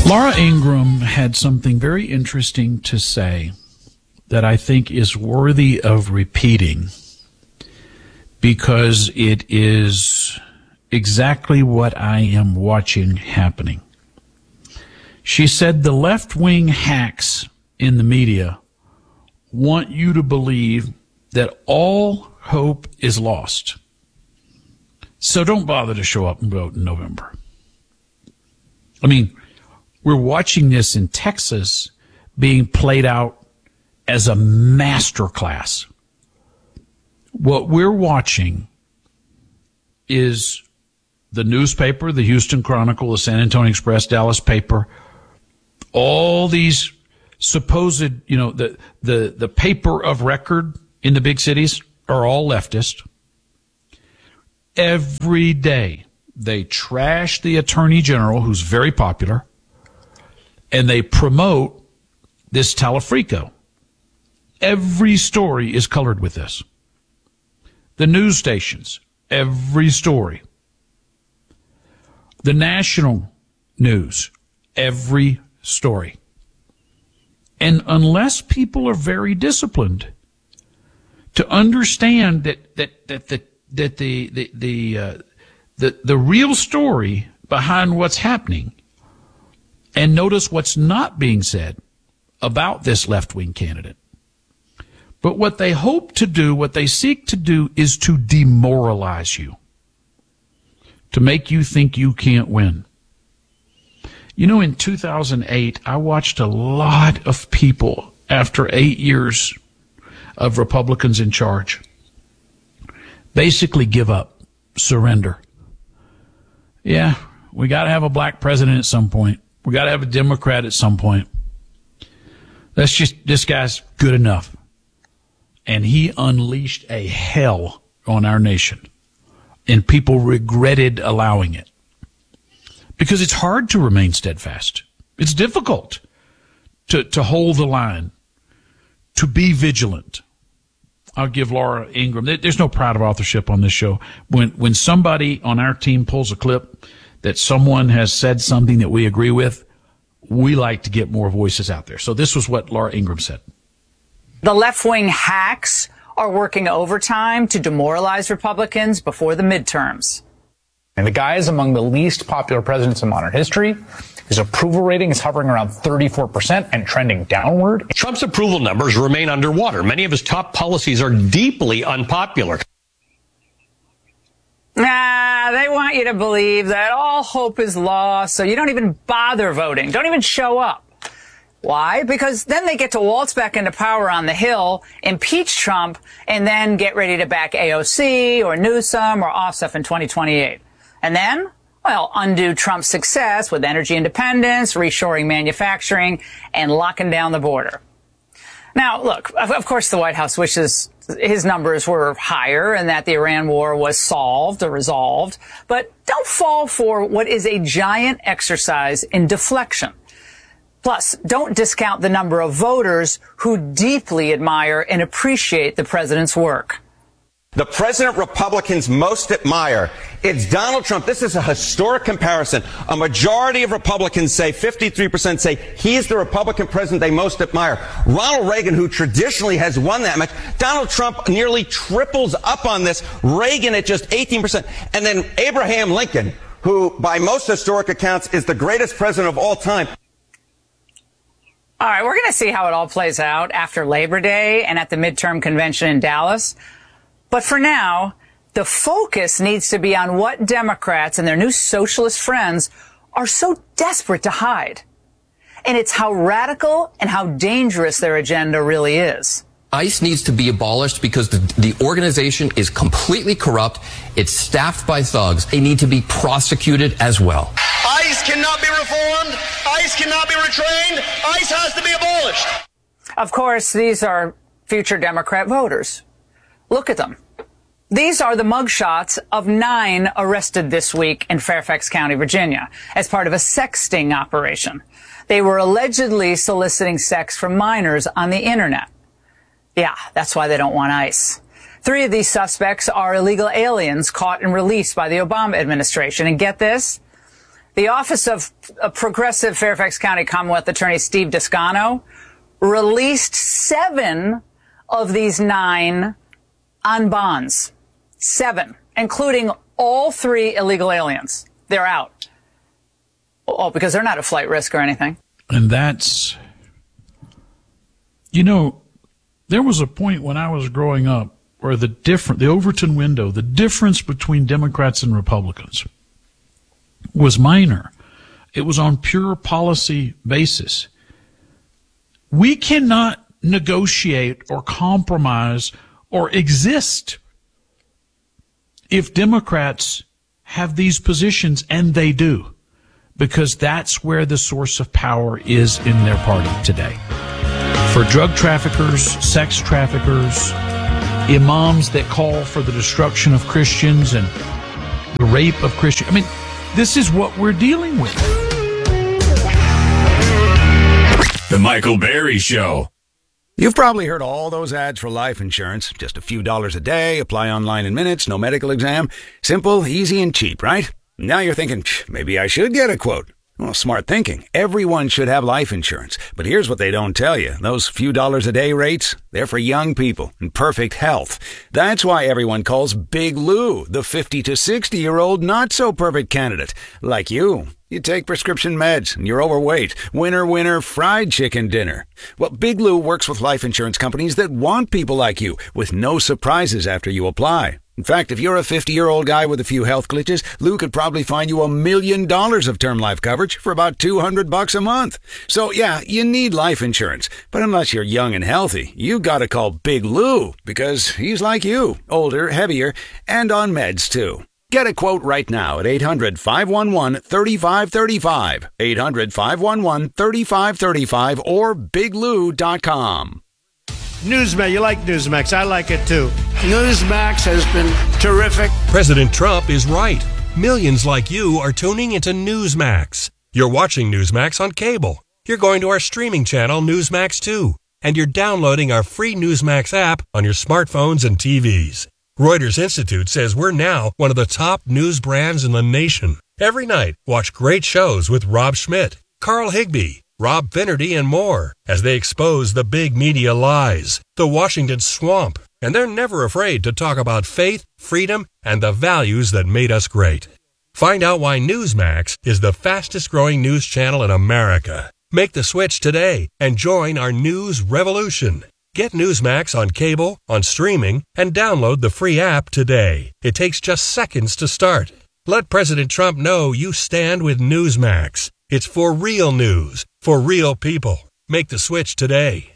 Laura Ingraham had something very interesting to say that I think is worthy of repeating because it is exactly what I am watching happening. She said the left-wing hacks in the media want you to believe that all hope is lost. So don't bother to show up and vote in November. I mean, we're watching this in Texas being played out as a master class. What we're watching is the newspaper, the Houston Chronicle, the San Antonio Express, Dallas paper, all these supposed, the paper of record in the big cities are all leftist. Every day they trash the attorney general, who's very popular, and they promote this Talafrico. Every story is colored with this. The news stations, every story. The national news, every story. And unless people are very disciplined to understand that the real story behind what's happening, and notice what's not being said about this left-wing candidate. But what they hope to do, what they seek to do, is to demoralize you, to make you think you can't win. You know, in 2008, I watched a lot of people, after 8 years of Republicans in charge, basically give up, surrender. Yeah, we got to have a black president at some point. We got to have a Democrat at some point. This guy's good enough. And he unleashed a hell on our nation. And people regretted allowing it. Because it's hard to remain steadfast. It's difficult to hold the line, to be vigilant. I'll give Laura Ingraham, there's no pride of authorship on this show. When somebody on our team pulls a clip that someone has said something that we agree with, we like to get more voices out there. So this was what Laura Ingraham said. The left-wing hacks are working overtime to demoralize Republicans before the midterms. And the guy is among the least popular presidents in modern history. His approval rating is hovering around 34% and trending downward. Trump's approval numbers remain underwater. Many of his top policies are deeply unpopular. They want you to believe that all hope is lost, so you don't even bother voting. Don't even show up. Why? Because then they get to waltz back into power on the Hill, impeach Trump, and then get ready to back AOC or Newsom or Ossoff in 2028. And then, well, undo Trump's success with energy independence, reshoring manufacturing, and locking down the border. Now, look, of course the White House wishes his numbers were higher and that the Iran war was solved or resolved, but don't fall for what is a giant exercise in deflection. Plus, don't discount the number of voters who deeply admire and appreciate the president's work. The president Republicans most admire, it's Donald Trump. This is a historic comparison. A majority of Republicans say, 53% say, he's the Republican president they most admire. Ronald Reagan, who traditionally has won that much, Donald Trump nearly triples up on this. Reagan at just 18%. And then Abraham Lincoln, who by most historic accounts is the greatest president of all time. All right, we're going to see how it all plays out after Labor Day and at the midterm convention in Dallas. But for now, the focus needs to be on what Democrats and their new socialist friends are so desperate to hide. And it's how radical and how dangerous their agenda really is. ICE needs to be abolished because the organization is completely corrupt. It's staffed by thugs. They need to be prosecuted as well. ICE cannot be reformed. ICE cannot be retrained. ICE has to be abolished. Of course, these are future Democrat voters. Look at them. These are the mugshots of 9 arrested this week in Fairfax County, Virginia, as part of a sex sting operation. They were allegedly soliciting sex from minors on the internet. Yeah, that's why they don't want ICE. 3 of these suspects are illegal aliens caught and released by the Obama administration. And get this, The Office of Progressive Fairfax County Commonwealth Attorney Steve Descano released 7 of these 9 on bonds. 7, including all 3 illegal aliens. They're out. Oh, because they're not a flight risk or anything. And that's, you know, there was a point when I was growing up where the Overton window, the difference between Democrats and Republicans was minor. It was on pure policy basis. We cannot negotiate or compromise or exist if Democrats have these positions, and they do, because that's where the source of power is in their party today. For drug traffickers, sex traffickers, imams that call for the destruction of Christians and the rape of Christians. I mean, this is what we're dealing with. The Michael Berry Show. You've probably heard all those ads for life insurance. Just a few dollars a day, apply online in minutes, no medical exam. Simple, easy, and cheap, right? Now you're thinking, maybe I should get a quote. Well, smart thinking. Everyone should have life insurance. But here's what they don't tell you. Those few dollars a day rates, they're for young people in perfect health. That's why everyone calls Big Lou the 50 to 60-year-old not-so-perfect candidate. Like you. You take prescription meds and you're overweight. Winner, winner, fried chicken dinner. Well, Big Lou works with life insurance companies that want people like you with no surprises after you apply. In fact, if you're a 50-year-old guy with a few health glitches, Lou could probably find you $1 million of term life coverage for about $200 a month. So yeah, you need life insurance. But unless you're young and healthy, you gotta call Big Lou because he's like you, older, heavier, and on meds too. Get a quote right now at 800-511-3535, 800-511-3535, or biglou.com. Newsmax, you like Newsmax. I like it too. Newsmax has been terrific. President Trump is right. Millions like you are tuning into Newsmax. You're watching Newsmax on cable. You're going to our streaming channel, Newsmax 2. And you're downloading our free Newsmax app on your smartphones and TVs. Reuters Institute says we're now one of the top news brands in the nation. Every night, watch great shows with Rob Schmidt, Carl Higbie, Rob Finnerty, and more as they expose the big media lies, the Washington swamp, and they're never afraid to talk about faith, freedom, and the values that made us great. Find out why Newsmax is the fastest-growing news channel in America. Make the switch today and join our news revolution. Get Newsmax on cable, on streaming, and download the free app today. It takes just seconds to start. Let President Trump know you stand with Newsmax. It's for real news, for real people. Make the switch today.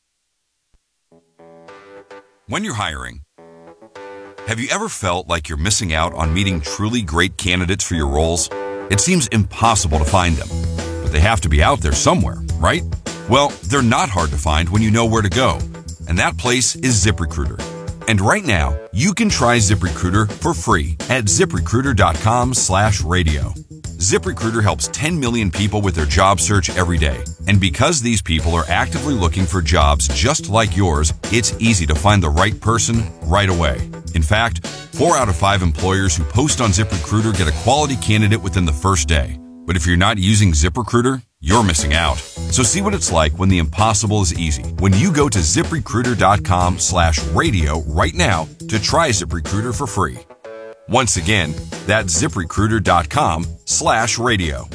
When you're hiring, have you ever felt like you're missing out on meeting truly great candidates for your roles? It seems impossible to find them, but they have to be out there somewhere, right? Well, they're not hard to find when you know where to go, and that place is ZipRecruiter. And right now, you can try ZipRecruiter for free at ZipRecruiter.com/radio. ZipRecruiter helps 10 million people with their job search every day. And because these people are actively looking for jobs just like yours, it's easy to find the right person right away. In fact, 4 out of 5 employers who post on ZipRecruiter get a quality candidate within the first day. But if you're not using ZipRecruiter, you're missing out. So see what it's like when the impossible is easy. When you go to ZipRecruiter.com/radio right now to try ZipRecruiter for free. Once again, that's ZipRecruiter.com/radio.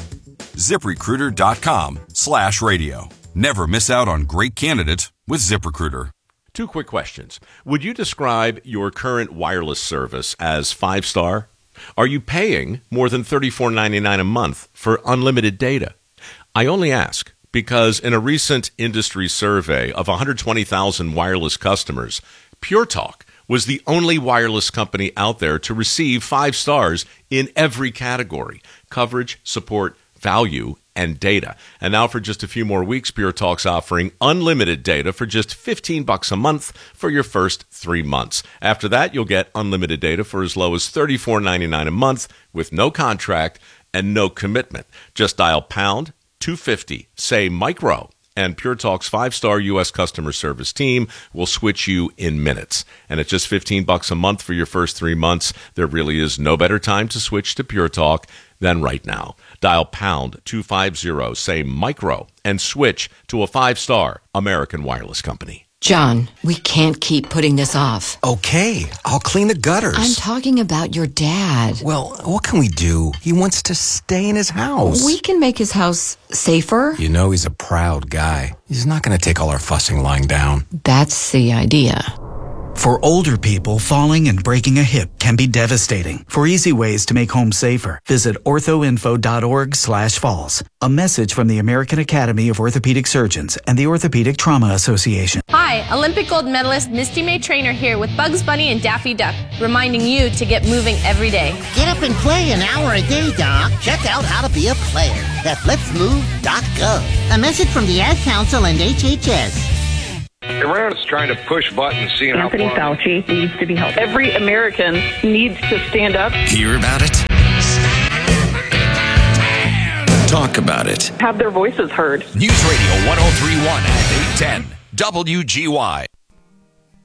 ZipRecruiter.com/radio. Never miss out on great candidates with ZipRecruiter. 2 quick questions. Would you describe your current wireless service as 5-star? Are you paying more than $34.99 a month for unlimited data? I only ask because in a recent industry survey of 120,000 wireless customers, Pure Talk was the only wireless company out there to receive 5 stars in every category: coverage, support, value, and data. And now for just a few more weeks, Pure Talk's offering unlimited data for just $15 a month for your first 3 months. After that, you'll get unlimited data for as low as $34.99 a month with no contract and no commitment. Just dial #250, say micro, and Pure Talk's 5-star U.S. customer service team will switch you in minutes. And at just $15 a month for your first 3 months, there really is no better time to switch to Pure Talk than right now. Dial pound 250, say micro, and switch to a 5-star American Wireless company. John, we can't keep putting this off. Okay, I'll clean the gutters. I'm talking about your dad. Well, what can we do? He wants to stay in his house. We can make his house safer. You know he's a proud guy. He's not going to take all our fussing lying down. That's the idea. For older people, falling and breaking a hip can be devastating. For easy ways to make home safer, visit orthoinfo.org/falls. A message from the American Academy of Orthopedic Surgeons and the Orthopedic Trauma Association. Hi, Olympic gold medalist Misty May Trainer here with Bugs Bunny and Daffy Duck, reminding you to get moving every day. Get up and play an hour a day, Doc. Check out how to be a player at letsmove.gov. A message from the Ad Council and HHS. Iran is trying to push buttons, seeing Anthony how Fauci needs to be helped. Every American needs to stand up. Hear about it? Talk about it. Have their voices heard. News Radio 1031 and 810 WGY.